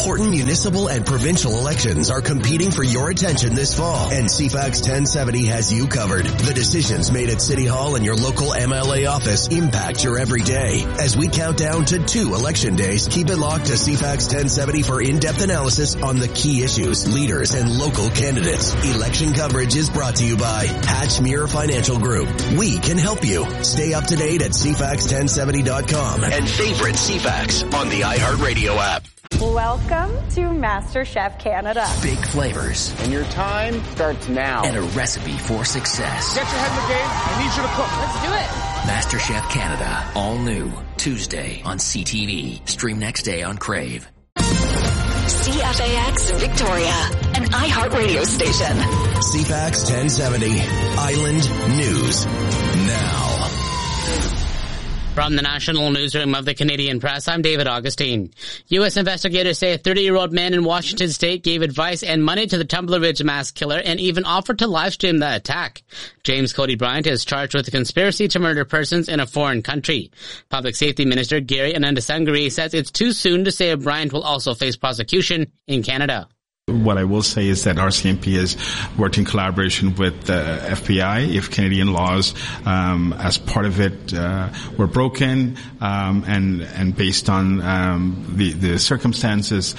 important municipal and provincial elections are competing for your attention this fall, and CFAX 1070 has you covered. The decisions made at City Hall and your local MLA office impact your everyday. As we count down to 2 election days, keep it locked to CFAX 1070 for in-depth analysis on the key issues, leaders, and local candidates. Election coverage is brought to you by Hatchmere Financial Group. We can help you. Stay up to date at CFAX1070.com and favorite CFAX on the iHeartRadio app. Welcome to MasterChef Canada. Big flavors. And your time starts now. And a recipe for success. Get your head in the game. I need you to cook. Let's do it. MasterChef Canada. All new. Tuesday on CTV. Stream next day on Crave. CFAX Victoria, an iHeartRadio station. CFAX 1070. Island News. Now. From the National Newsroom of the Canadian Press, I'm David Augustine. U.S. investigators say a 30-year-old man in Washington state gave advice and money to the Tumbler Ridge mass killer and even offered to livestream the attack. James Cody Bryant is charged with a conspiracy to murder persons in a foreign country. Public Safety Minister Gary Anandasangari says it's too soon to say if Bryant will also face prosecution in Canada. What I will say is that RCMP has worked in collaboration with the FBI. If Canadian laws, as part of it, were broken, and based on the circumstances,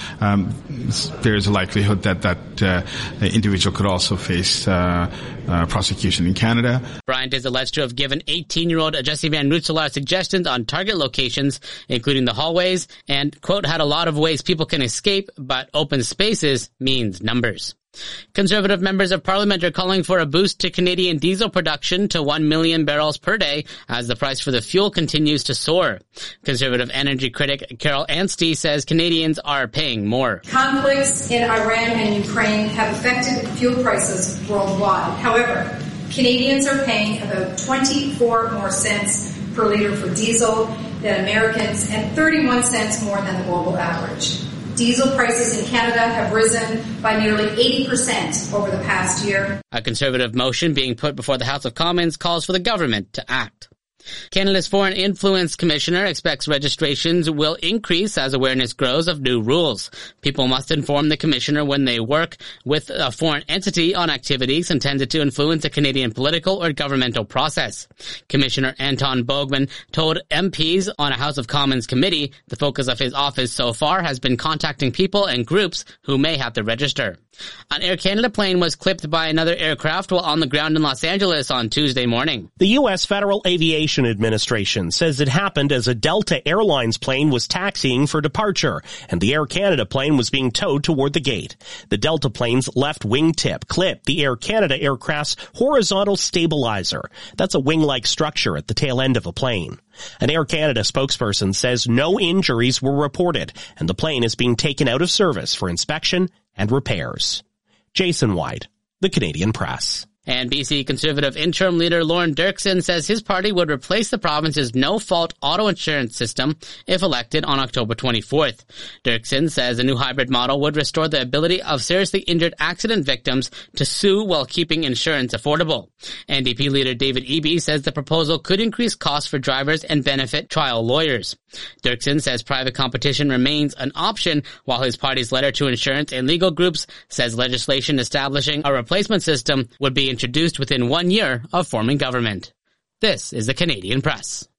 there is a likelihood that individual could also face prosecution in Canada. Bryant is alleged to have given 18-year-old Jesse Van Rootselaar suggestions on target locations, including the hallways, and, quote, had a lot of ways people can escape, but open spaces means numbers. Conservative members of Parliament are calling for a boost to Canadian diesel production to 1 million barrels per day as the price for the fuel continues to soar. Conservative energy critic Carol Anstey says Canadians are paying more. Conflicts in Iran and Ukraine have affected fuel prices worldwide. However, Canadians are paying about 24 more cents per litre for diesel than Americans and 31 cents more than the global average. Diesel prices in Canada have risen by nearly 80% over the past year. A Conservative motion being put before the House of Commons calls for the government to act. Canada's Foreign Influence Commissioner expects registrations will increase as awareness grows of new rules. People must inform the Commissioner when they work with a foreign entity on activities intended to influence a Canadian political or governmental process. Commissioner Anton Bogman told MPs on a House of Commons committee the focus of his office so far has been contacting people and groups who may have to register. An Air Canada plane was clipped by another aircraft while on the ground in Los Angeles on Tuesday morning. The U.S. Federal Aviation Administration says it happened as a Delta Airlines plane was taxiing for departure, and the Air Canada plane was being towed toward the gate. The Delta plane's left wingtip clipped the Air Canada aircraft's horizontal stabilizer. That's a wing-like structure at the tail end of a plane. An Air Canada spokesperson says no injuries were reported, and the plane is being taken out of service for inspection and repairs. Jason White, The Canadian Press. And BC Conservative interim leader Lorne Dirksen says his party would replace the province's no-fault auto insurance system if elected on October 24th. Dirksen says a new hybrid model would restore the ability of seriously injured accident victims to sue while keeping insurance affordable. NDP leader David Eby says the proposal could increase costs for drivers and benefit trial lawyers. Dirksen says private competition remains an option, while his party's letter to insurance and legal groups says legislation establishing a replacement system would be introduced within 1 year of forming government. This is the Canadian Press.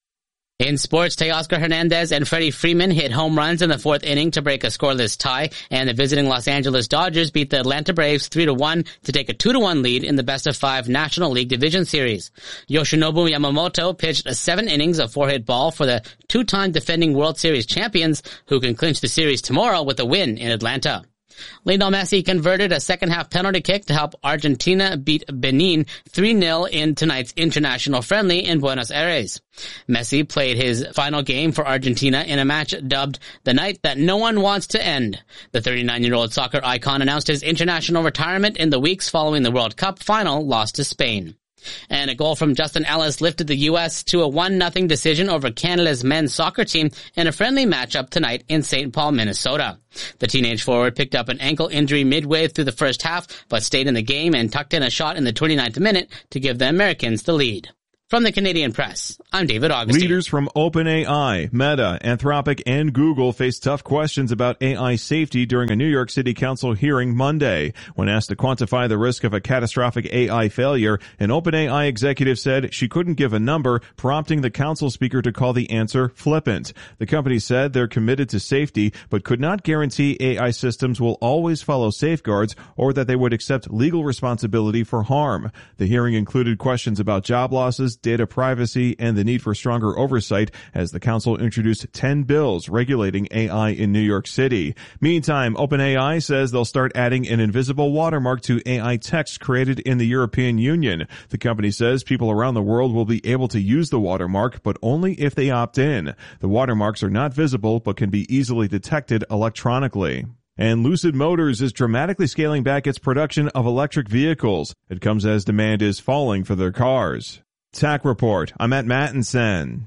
In sports, Teoscar Hernandez and Freddie Freeman hit home runs in the fourth inning to break a scoreless tie, and the visiting Los Angeles Dodgers beat the Atlanta Braves 3-1 to take a 2-1 lead in the best-of-5 National League Division Series. Yoshinobu Yamamoto pitched 7 innings of 4-hit ball for the two-time defending World Series champions, who can clinch the series tomorrow with a win in Atlanta. Lionel Messi converted a second-half penalty kick to help Argentina beat Benin 3-0 in tonight's international friendly in Buenos Aires. Messi played his final game for Argentina in a match dubbed the night that no one wants to end. The 39-year-old soccer icon announced his international retirement in the weeks following the World Cup final loss to Spain. And a goal from Justin Ellis lifted the U.S. to a 1-0 decision over Canada's men's soccer team in a friendly matchup tonight in St. Paul, Minnesota. The teenage forward picked up an ankle injury midway through the first half, but stayed in the game and tucked in a shot in the 29th minute to give the Americans the lead. From the Canadian Press, I'm David Augustine. Leaders from OpenAI, Meta, Anthropic, and Google face tough questions about AI safety during a New York City Council hearing Monday. When asked to quantify the risk of a catastrophic AI failure, an OpenAI executive said she couldn't give a number, prompting the council speaker to call the answer flippant. The company said they're committed to safety, but could not guarantee AI systems will always follow safeguards or that they would accept legal responsibility for harm. The hearing included questions about job losses, data privacy, and the need for stronger oversight as the council introduced 10 bills regulating AI in New York City. Meantime, OpenAI says they'll start adding an invisible watermark to AI text created in the European Union. The company says people around the world will be able to use the watermark, but only if they opt in. The watermarks are not visible, but can be easily detected electronically. And Lucid Motors is dramatically scaling back its production of electric vehicles. It comes as demand is falling for their cars. TAC Report. I'm at Mattinson.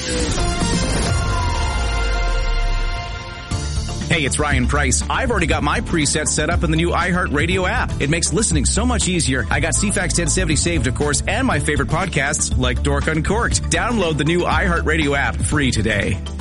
Hey, it's Ryan Price. I've already got my presets set up in the new iHeartRadio app. It makes listening so much easier. I got CFAX 1070 saved, of course, and my favorite podcasts like Dork Uncorked. Download the new iHeartRadio app free today.